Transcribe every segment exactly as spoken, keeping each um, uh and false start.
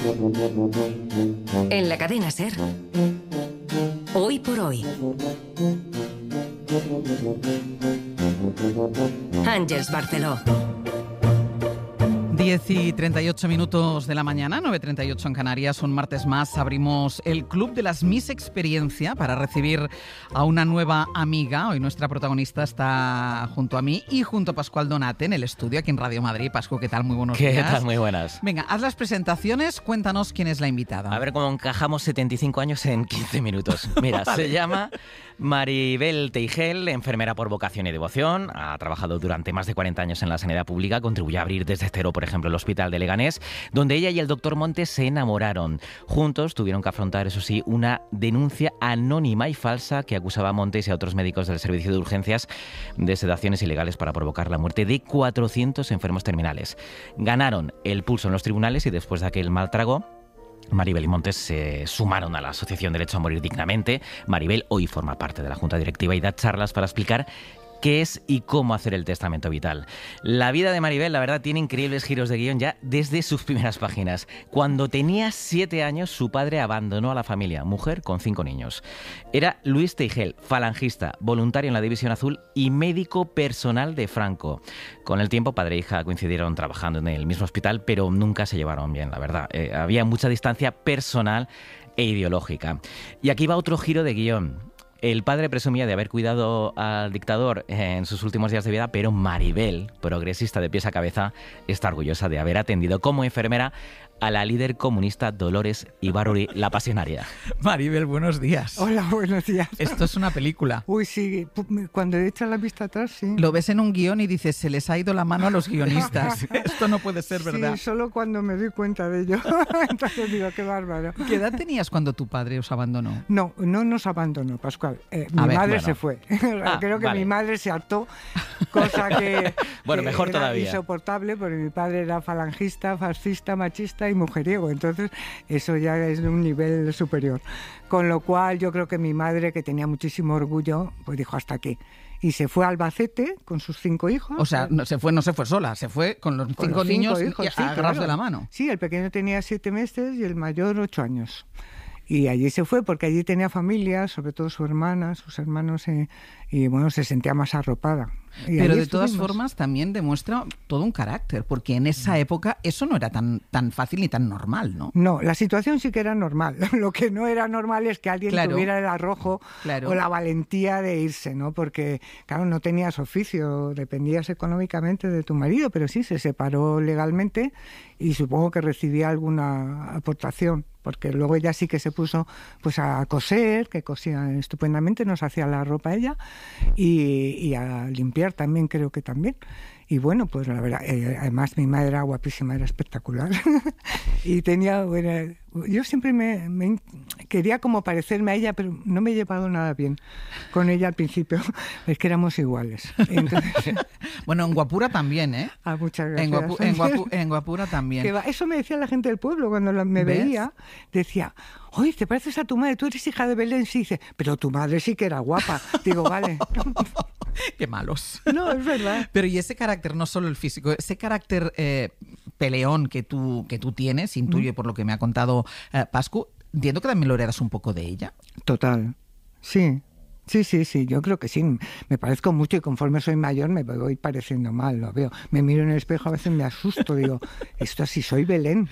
En la cadena SER, Hoy por Hoy. Àngels Barceló. diez y treinta y ocho minutos de la mañana, nueve y treinta y ocho en Canarias. Un martes más abrimos el Club de las Miss Experiencia para recibir a una nueva amiga. Hoy nuestra protagonista está junto a mí y junto a Pascual Donate en el estudio aquí en Radio Madrid. Pascu, ¿qué tal? Muy buenos ¿Qué días. ¿Qué tal? Muy buenas. Venga, haz las presentaciones, cuéntanos quién es la invitada. A ver cómo encajamos setenta y cinco años en quince minutos. Mira, vale. Se llama Maribel Teigel, enfermera por vocación y devoción. Ha trabajado durante más de cuarenta años en la sanidad pública. Contribuyó a abrir desde cero, por ejemplo, el Hospital de Leganés, donde ella y el doctor Montes se enamoraron. Juntos tuvieron que afrontar, eso sí, una denuncia anónima y falsa que acusaba a Montes y a otros médicos del servicio de urgencias de sedaciones ilegales para provocar la muerte de cuatrocientos enfermos terminales. Ganaron el pulso en los tribunales y después de aquel mal trago, Maribel y Montes se sumaron a la Asociación Derecho a Morir Dignamente. Maribel hoy forma parte de la Junta Directiva y da charlas para explicar qué es y cómo hacer el testamento vital. La vida de Maribel, la verdad, tiene increíbles giros de guión ya desde sus primeras páginas. Cuando tenía siete años, su padre abandonó a la familia, mujer con cinco niños. Era Luis Teigel, falangista, voluntario en la División Azul y médico personal de Franco. Con el tiempo, padre e hija coincidieron trabajando en el mismo hospital, pero nunca se llevaron bien, la verdad. Eh, había mucha distancia personal e ideológica. Y aquí va otro giro de guión. El padre presumía de haber cuidado al dictador en sus últimos días de vida, pero Maribel, progresista de pies a cabeza, está orgullosa de haber atendido como enfermera a la líder comunista Dolores Ibárruri, la pasionaria. Maribel, buenos días. Hola, buenos días. Esto es una película. Uy, sí, cuando he hecho la vista atrás, sí. Lo ves en un guión y dices, se les ha ido la mano a los guionistas. Esto no puede ser, ¿verdad? Sí, solo cuando me doy cuenta de ello. Entonces digo, qué bárbaro. ¿Qué edad tenías cuando tu padre os abandonó? No, no nos abandonó, Pascual. Eh, mi ver, madre bueno. se fue. Ah, Creo que vale. mi madre se hartó, cosa que, bueno, que mejor era todavía. insoportable, porque mi padre era falangista, fascista, machista y mujeriego. Entonces, eso ya es de un nivel superior. Con lo cual, yo creo que mi madre, que tenía muchísimo orgullo, pues dijo hasta aquí. Y se fue a Albacete con sus cinco hijos. O sea, no se fue, no se fue sola, se fue con los Con cinco los niños cinco hijos, y sí, agarrados claro. de la mano. Sí, el pequeño tenía siete meses y el mayor ocho años. Y allí se fue porque allí tenía familia, sobre todo su hermana, sus hermanos, eh, y bueno, se sentía más arropada. Y Pero allí de todas estuvimos. formas también demuestra todo un carácter, porque en esa época eso no era tan, tan fácil ni tan normal, ¿no? No, la situación sí que era normal. Lo que no era normal es que alguien Claro. tuviera el arrojo Claro. o la valentía de irse, ¿no? Porque, claro, no tenías oficio, dependías económicamente de tu marido, pero sí, se separó legalmente y supongo que recibía alguna aportación, porque luego ella sí que se puso pues a coser, que cosía estupendamente, nos hacía la ropa ella, y, y a limpiar también, creo que también. Y bueno, pues la verdad, eh, además mi madre era guapísima, era espectacular. Y tenía, bueno, yo siempre me, me quería como parecerme a ella, pero no me he llevado nada bien con ella al principio, es que éramos iguales. Entonces, Bueno, en Guapura también, ¿eh? ah, muchas gracias. En, Guapu- en, Guapu- en Guapura también. Que va- eso me decía la gente del pueblo cuando la- me ¿Ves? veía, decía, oye, ¿te pareces a tu madre? Tú eres hija de Belén, sí, dice, pero tu madre sí que era guapa. Digo, vale. Qué malos. No, es verdad. Pero y ese carácter, no solo el físico, ese carácter eh, peleón que tú, que tú tienes, intuyo por lo que me ha contado eh, Pascu, entiendo que también lo heredas un poco de ella. Total, sí. Sí, sí, sí, yo creo que sí. Me parezco mucho y conforme soy mayor me voy pareciendo mal, lo veo. Me miro en el espejo, a veces me asusto, digo, esto así soy Belén.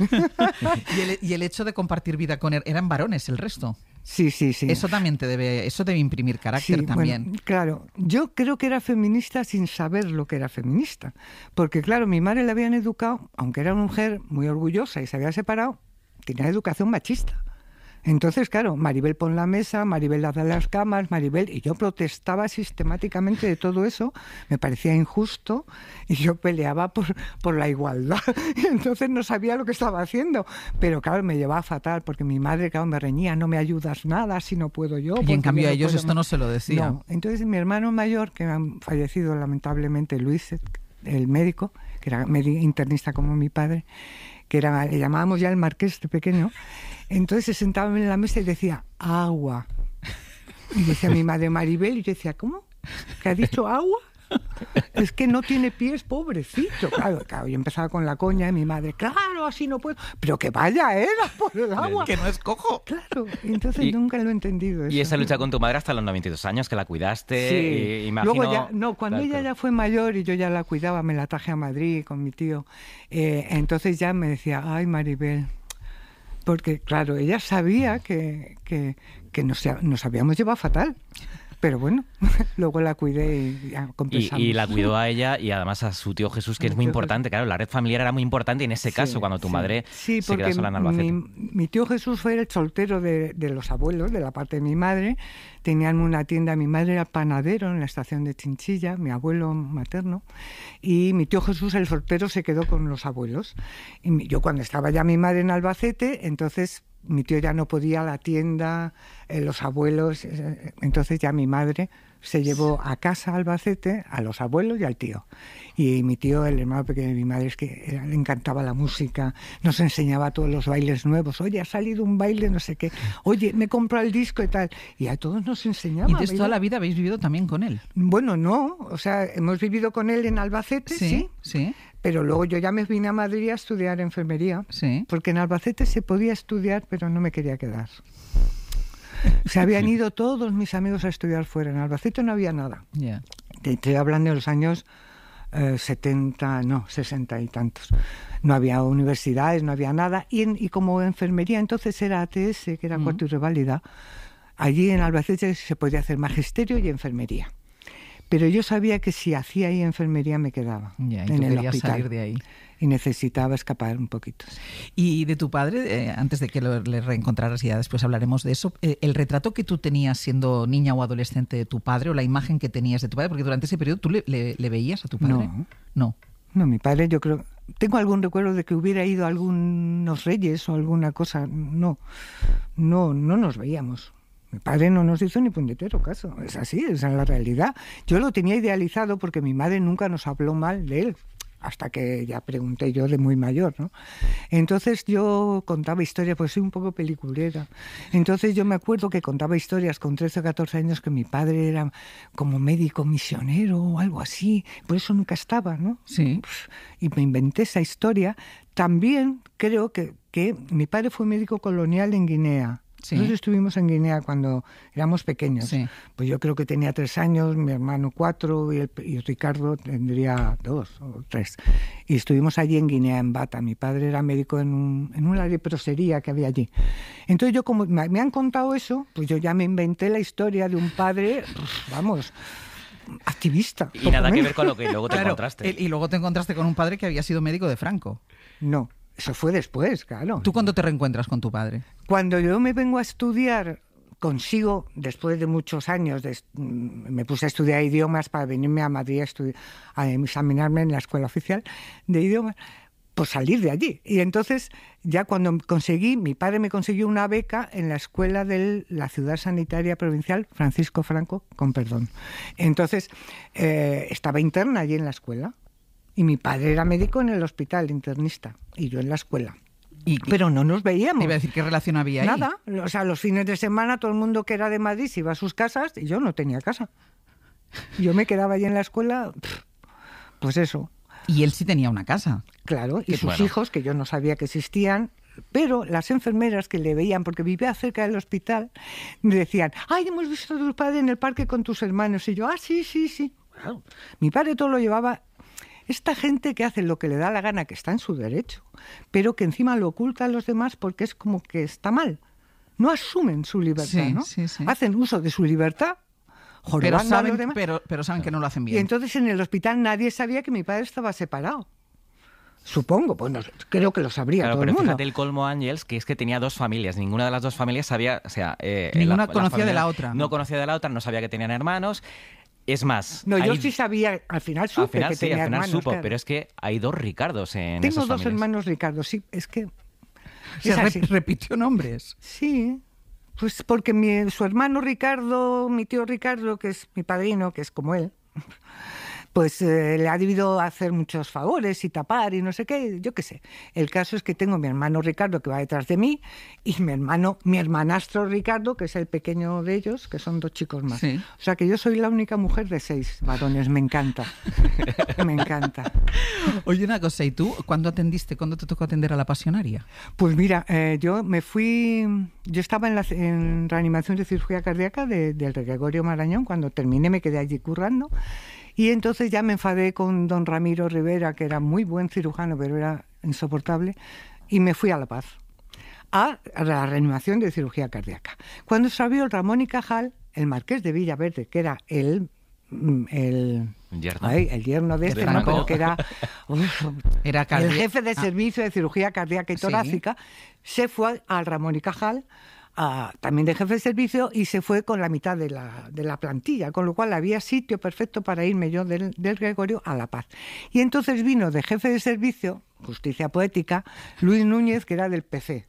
Y el, y el hecho de compartir vida con él, eran varones el resto. Sí, sí, sí. Eso también te debe, eso debe imprimir carácter Sí, también. bueno, claro, yo creo que era feminista sin saber lo que era feminista. Porque claro, mi madre la habían educado, aunque era una mujer muy orgullosa y se había separado, tenía educación machista. Entonces, claro, Maribel pon la mesa, Maribel haz las camas, Maribel... Y yo protestaba sistemáticamente de todo eso, me parecía injusto, y yo peleaba por, por la igualdad. Y entonces no sabía lo que estaba haciendo. Pero claro, me llevaba fatal, porque mi madre, claro, me reñía, no me ayudas nada si no puedo yo. Y en porque cambio yo a no ellos puedo esto más". no se lo decía. No, entonces mi hermano mayor, que ha fallecido lamentablemente, Luis, el médico, que era médico internista como mi padre, que era, le llamábamos ya el marqués de pequeño, entonces se sentaba en la mesa y decía, agua. Y decía mi madre, Maribel, y yo decía, ¿cómo? ¿Que ha dicho agua? Es que no tiene pies, pobrecito. Claro, claro, yo empezaba con la coña de mi madre, claro, así no puedo. Pero que vaya, era por el agua. Que no es cojo. Claro, entonces y, nunca lo he entendido. Eso. Y esa lucha con tu madre hasta los noventa y dos años, que la cuidaste, sí. y, imagino... Luego ya, no, cuando claro, ella claro. ya fue mayor y yo ya la cuidaba, me la traje a Madrid con mi tío, eh, entonces ya me decía, ay, Maribel, porque claro, ella sabía que, que, que nos, nos habíamos llevado fatal. Pero bueno, luego la cuidé y ya compensamos. Y, y la cuidó a ella y además a su tío Jesús, que es muy importante. Claro, la red familiar era muy importante en ese caso, sí, cuando tu sí, madre sí, se queda sola en Albacete. Mi, mi tío Jesús fue el soltero de, de los abuelos, de la parte de mi madre. Tenían una tienda, mi madre era panadero en la estación de Chinchilla, mi abuelo materno, y mi tío Jesús, el soltero, se quedó con los abuelos. Y mi, yo cuando estaba ya mi madre en Albacete, entonces... mi tío ya no podía a la tienda, eh, los abuelos, eh, entonces ya mi madre se llevó a casa a Albacete a los abuelos y al tío. Y mi tío, el hermano pequeño de mi madre, es que era, le encantaba la música, nos enseñaba todos los bailes nuevos. Oye, ha salido un baile, no sé qué. Oye, me compro el disco y tal. Y a todos nos enseñaba. ¿Y entonces toda la vida habéis vivido también con él? Bueno, no. O sea, hemos vivido con él en Albacete, sí. Sí, sí. Pero luego yo ya me vine a Madrid a estudiar enfermería, sí. porque en Albacete se podía estudiar, pero no me quería quedar. Se habían ido todos mis amigos a estudiar fuera. En Albacete no había nada. Yeah. Te estoy hablando de los años eh, setenta, no, sesenta y tantos. No había universidades, no había nada. Y, en, y como enfermería entonces era A T S, que era uh-huh. cuarto y reválida, allí en Albacete se podía hacer magisterio y enfermería. Pero yo sabía que si hacía ahí enfermería me quedaba ya, y en tú el querías hospital. salir de ahí. Y necesitaba escapar un poquito. Y de tu padre, eh, antes de que lo, le reencontraras, y ya después hablaremos de eso, eh, el retrato que tú tenías siendo niña o adolescente de tu padre, o la imagen que tenías de tu padre, porque durante ese periodo tú le, le, le veías a tu padre. No. No. No, mi padre yo creo... Tengo algún recuerdo de que hubiera ido a algunos reyes o alguna cosa. No, no, no nos veíamos. Mi padre no nos hizo ni puñetero caso, es así, esa es la realidad. Yo lo tenía idealizado porque mi madre nunca nos habló mal de él, hasta que ya pregunté yo de muy mayor, ¿no? Entonces yo contaba historias, pues soy un poco peliculera. Entonces yo me acuerdo que contaba historias con trece o catorce años que mi padre era como médico misionero o algo así, por eso nunca estaba, ¿no? Sí. Y me inventé esa historia. También creo que, que mi padre fue médico colonial en Guinea. Sí. Nosotros estuvimos en Guinea cuando éramos pequeños. Sí. Pues yo creo que tenía tres años, mi hermano cuatro y, el, y Ricardo tendría dos o tres. Y estuvimos allí en Guinea, en Bata. Mi padre era médico en, un, en una leprosería que había allí. Entonces yo, como me, me han contado eso, pues yo ya me inventé la historia de un padre, pues, vamos... activista. Y nada menos. Que ver con lo que luego te claro, encontraste. Y luego te encontraste con un padre que había sido médico de Franco. No. Eso fue después, claro. ¿Tú cuándo te reencuentras con tu padre? Cuando yo me vengo a estudiar, consigo, después de muchos años, de, me puse a estudiar idiomas para venirme a Madrid a, estudiar, a examinarme en la escuela oficial de idiomas, pues salir de allí. Y entonces, ya cuando conseguí, mi padre me consiguió una beca en la escuela de la Ciudad Sanitaria Provincial Francisco Franco, con perdón. Entonces, eh, estaba interna allí en la escuela. Y mi padre era médico en el hospital, internista, y yo en la escuela. Y, Pero no nos veíamos. Iba a decir, ¿qué relación había ahí? Nada. O sea, los fines de semana todo el mundo que era de Madrid se iba a sus casas y yo no tenía casa. Yo me quedaba allí en la escuela, pues eso. Y él sí tenía una casa. Claro, y Qué sus bueno. hijos, que yo no sabía que existían, pero las enfermeras que le veían, porque vivía cerca del hospital, me decían, ay, hemos visto a tu padre en el parque con tus hermanos. Y yo, ah, sí, sí, sí. Claro. Mi padre todo lo llevaba... Esta gente que hace lo que le da la gana, que está en su derecho, pero que encima lo oculta a los demás porque es como que está mal. No asumen su libertad, sí, ¿no? Sí, sí. Hacen uso de su libertad, jorobando pero saben, a los demás. Pero, pero saben que no lo hacen bien. Y entonces en el hospital nadie sabía que mi padre estaba separado. Supongo, pues no, creo que lo sabría claro, todo pero el mundo. Fíjate el colmo, Ángels, que es que tenía dos familias. Ninguna de las dos familias sabía... O sea, eh, Ninguna la, conocía la de la otra. No, no conocía de la otra, no sabía que tenían hermanos... Es más... No, yo hay... sí sabía, al final supe al final, que sí, tenía al final hermanos. supo, claro. pero es que hay dos Ricardos en Tengo esas dos familias. hermanos Ricardo, sí, es que... Se es re- así. repitió nombres. Sí, pues porque mi, su hermano Ricardo, mi tío Ricardo, que es mi padrino, que es como él, pues eh, le ha debido hacer muchos favores y tapar y no sé qué, yo qué sé. El caso es que tengo mi hermano Ricardo que va detrás de mí y mi hermano, mi hermanastro Ricardo, que es el pequeño de ellos, que son dos chicos más. Sí. O sea que yo soy la única mujer de seis varones, me encanta. Me encanta. Oye, una cosa, ¿y tú cuándo atendiste, cuándo te tocó atender a la pasionaria? Pues mira, eh, yo me fui, yo estaba en, la, en reanimación de cirugía cardíaca de, del Gregorio Marañón, cuando terminé me quedé allí currando. Y entonces ya me enfadé con don Ramiro Rivera, que era muy buen cirujano, pero era insoportable, y me fui a La Paz, a la reanimación de cirugía cardíaca. Cuando se abrió Ramón y Cajal, el marqués de Villaverde, que era el... el yerno, ay, el yerno de este, ¿no? Pero que era, uf, era el jefe de servicio de cirugía cardíaca y torácica, sí. Se fue al Ramón y Cajal, Uh, también de jefe de servicio, y se fue con la mitad de la, de la plantilla, con lo cual había sitio perfecto para irme yo del, del Gregorio a La Paz. Y entonces vino de jefe de servicio, justicia poética, Luis Núñez, que era del P C.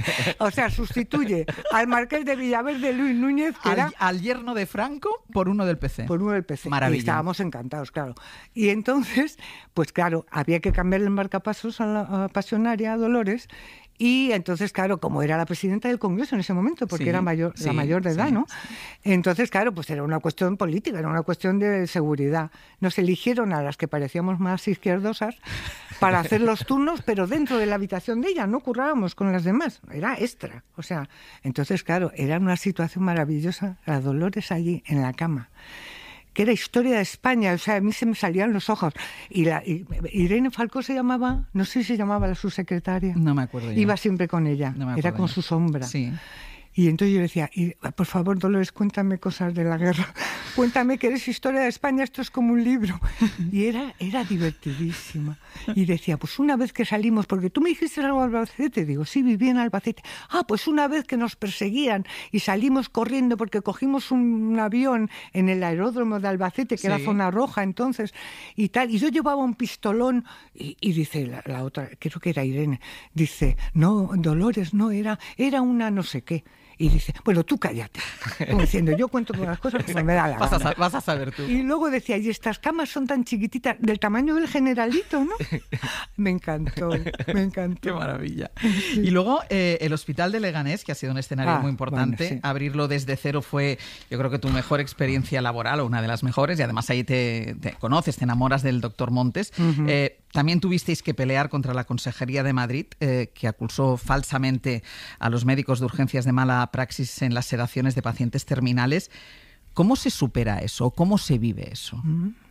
O sea, sustituye al marqués de Villaverde, Luis Núñez, que al, era... al yerno de Franco por uno del P C. Por uno del P C. Maravilla. Y estábamos encantados, claro. Y entonces, pues claro, había que cambiar el marcapasos a la a pasionaria, a Dolores. Y entonces, claro, como era la presidenta del Congreso en ese momento, porque sí, era mayor, sí, la mayor de edad, sí, ¿no? Sí. Entonces, claro, pues era una cuestión política, era una cuestión de seguridad. Nos eligieron a las que parecíamos más izquierdosas para hacer los turnos, pero dentro de la habitación de ella, no currábamos con las demás, era extra. O sea, entonces, claro, era una situación maravillosa, la Dolores allí en la cama, que era historia de España, o sea, a mí se me salían los ojos. Y, la, y Irene Falcó se llamaba, no sé si se llamaba la subsecretaria. No me acuerdo yo. Iba siempre con ella, no me era como yo. su sombra. Sí. Y entonces yo le decía, por favor, Dolores, cuéntame cosas de la guerra, cuéntame que eres historia de España, esto es como un libro. Y era, era divertidísima. Y decía, pues una vez que salimos, porque tú me dijiste algo de Albacete, digo, sí, viví en Albacete. Ah, pues una vez que nos perseguían y salimos corriendo porque cogimos un avión en el aeródromo de Albacete, que sí. Era zona roja entonces, y tal, y yo llevaba un pistolón, y, y dice la, la otra, creo que era Irene, dice, no, Dolores, no, era, era una no sé qué. Y dice, bueno, tú cállate. Como diciendo, yo cuento con las cosas como me da la vas gana. A, vas a saber tú. Y luego decía, y estas camas son tan chiquititas, del tamaño del Generalito, ¿no? Me encantó, me encantó. Qué maravilla. Sí. Y luego eh, el Hospital de Leganés, que ha sido un escenario ah, muy importante. Bueno, sí. Abrirlo desde cero fue, yo creo que tu mejor experiencia laboral, o una de las mejores, y además ahí te, te conoces, te enamoras del doctor Montes. Uh-huh. Eh, También tuvisteis que pelear contra la Consejería de Madrid, eh, que acusó falsamente a los médicos de urgencias de mala praxis en las sedaciones de pacientes terminales. ¿Cómo se supera eso? ¿Cómo se vive eso?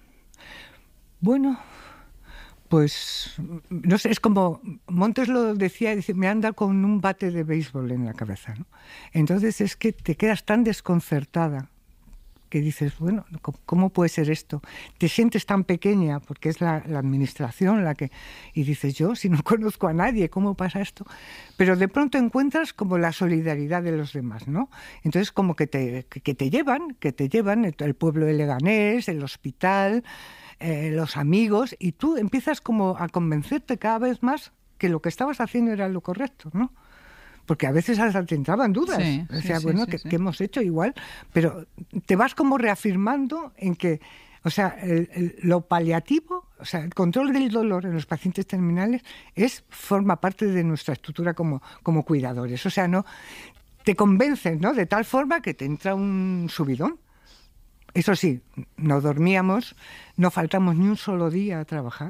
Bueno, pues no sé, es como Montes lo decía, dice, me anda con un bate de béisbol en la cabeza, ¿no? Entonces es que te quedas tan desconcertada que dices, bueno, ¿cómo puede ser esto? Te sientes tan pequeña, porque es la, la administración la que... Y dices, yo, si no conozco a nadie, ¿cómo pasa esto? Pero de pronto encuentras como la solidaridad de los demás, ¿no? Entonces como que te, que, que te llevan, que te llevan el, el pueblo de Leganés, el hospital, eh, los amigos, y tú empiezas como a convencerte cada vez más que lo que estabas haciendo era lo correcto, ¿no? Porque a veces hasta te entraban dudas. Sí, o sea, sí, bueno, sí, ¿qué, sí. ¿qué hemos hecho? Igual, pero te vas como reafirmando en que, o sea, el, el, lo paliativo, o sea, el control del dolor en los pacientes terminales es forma parte de nuestra estructura como, como cuidadores. O sea, no te convencen, ¿no? De tal forma que te entra un subidón. Eso sí, no dormíamos, no faltamos ni un solo día a trabajar.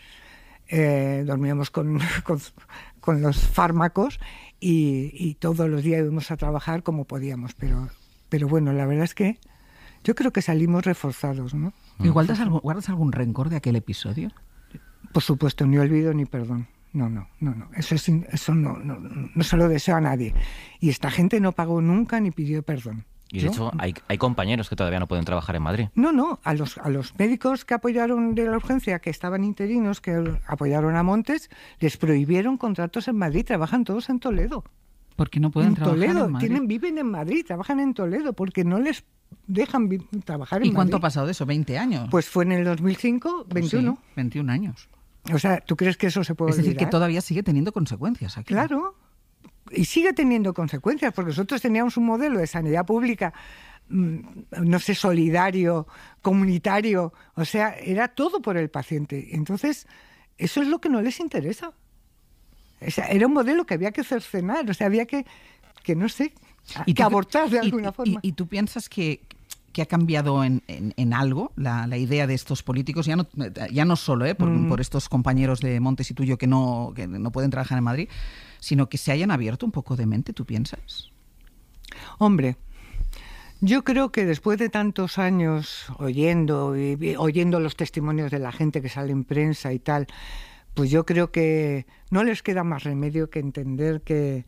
Eh, dormíamos con, con, con los fármacos y, y todos los días íbamos a trabajar como podíamos, pero, pero bueno, la verdad es que yo creo que salimos reforzados, ¿no? ¿Y guardas algún, guardas algún rencor de aquel episodio? Por supuesto, ni olvido ni perdón. No, no, no, no. Eso, es, eso no, no, no se lo deseo a nadie. Y esta gente no pagó nunca ni pidió perdón. Y de ¿no? hecho hay, hay compañeros que todavía no pueden trabajar en Madrid. No, no, a los, a los médicos que apoyaron de la urgencia, que estaban interinos, que apoyaron a Montes, les prohibieron contratos en Madrid, trabajan todos en Toledo. Porque no pueden en trabajar Toledo, en Madrid. Tienen, viven en Madrid, trabajan en Toledo, porque no les dejan vi- trabajar en ¿Y Madrid. cuánto ha pasado de eso? ¿veinte años? Pues fue en el dos mil cinco, veintiuno. Sí, veintiún años. O sea, ¿tú crees que eso se puede Es decir, olvidar? que todavía sigue teniendo consecuencias aquí. Claro, y sigue teniendo consecuencias, porque nosotros teníamos un modelo de sanidad pública no sé, solidario, comunitario, o sea, era todo por el paciente. Entonces, eso es lo que no les interesa. O sea, era un modelo que había que cercenar, o sea, había que, que no sé, ¿Y que tú, abortar de y, alguna y, forma. Y, y tú piensas que, que ha cambiado en, en, en algo la, la idea de estos políticos, ya no, ya no solo ¿eh? por, mm. por estos compañeros de Montes y tuyo que no, que no pueden trabajar en Madrid, sino que se hayan abierto un poco de mente, ¿tú piensas? Hombre, yo creo que después de tantos años oyendo y oyendo los testimonios de la gente que sale en prensa y tal, pues yo creo que no les queda más remedio que entender que,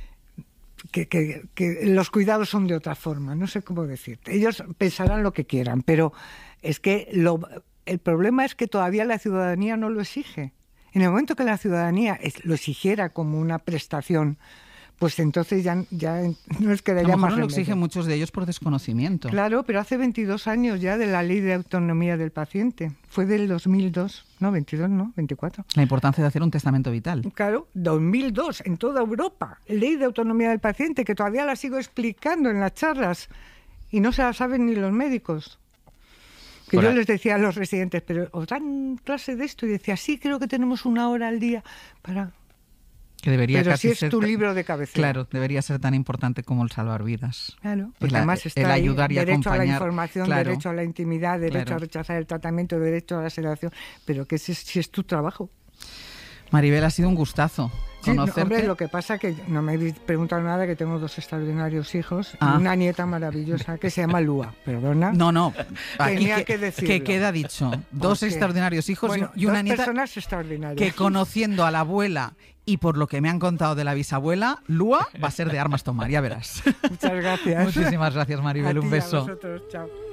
que, que, que los cuidados son de otra forma. No sé cómo decirte. Ellos pensarán lo que quieran, pero es que lo, el problema es que todavía la ciudadanía no lo exige. En el momento que la ciudadanía es, lo exigiera como una prestación, pues entonces ya, ya no les quedaría a lo mejor más no remedio. Lo exigen muchos de ellos por desconocimiento. Claro, pero hace veintidós años ya de la Ley de Autonomía del Paciente. Fue del dos mil dos. No, veintidós, no, veinticuatro. La importancia de hacer un testamento vital. Claro, dos mil dos, en toda Europa. Ley de Autonomía del Paciente, que todavía la sigo explicando en las charlas y no se la saben ni los médicos. Que yo les decía a los residentes, pero ¿os dan clase de esto? Y decía, sí, creo que tenemos una hora al día para... Que debería Pero casi si es ser tu ta- libro de cabecera. Claro, debería ser tan importante como el salvar vidas. Claro, porque el, además está el ahí, ayudar y derecho acompañar. a la información, Claro, derecho a la intimidad, derecho claro. a rechazar el tratamiento, derecho a la sedación, pero que si, si es tu trabajo. Maribel, ha sido un gustazo Sí, no, conocerte. hombre, lo que pasa es que no me habéis preguntado nada, que tengo dos extraordinarios hijos Ah. y una nieta maravillosa que se llama Lua, perdona. No, no, aquí Tenía que, que decirlo. que queda dicho. Dos Porque, extraordinarios hijos bueno, y una dos nieta personas extraordinarias. que, conociendo a la abuela y por lo que me han contado de la bisabuela, Lua va a ser de armas tomar, ya verás. Muchas gracias. Muchísimas gracias, Maribel. A ti Un y a beso. vosotros, chao.